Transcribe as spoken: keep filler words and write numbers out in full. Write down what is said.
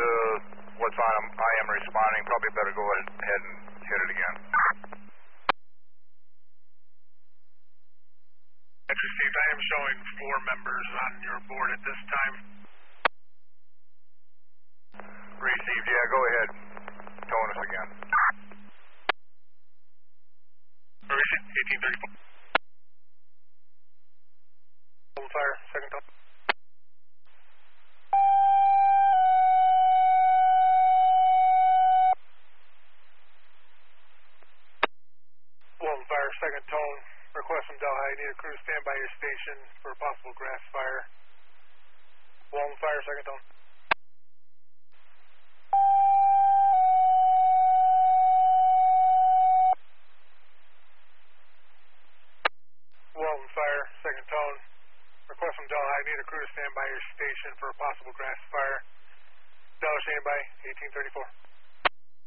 what's on I am responding. Probably better go ahead and hit it again. Received. I am showing four members on your board at this time. Received. Yeah, go ahead. Tone us again. eighteen thirty-four. Hold fire. Second tone. Walton Fire, second tone. Request from Delhi. Need a crew stand by your station for a possible grass fire. Walton Fire, second tone. Walton Fire, second tone. Request from Delhi. Need a crew to stand by your station for a possible grass fire. Delhi, stand by. eighteen thirty-four.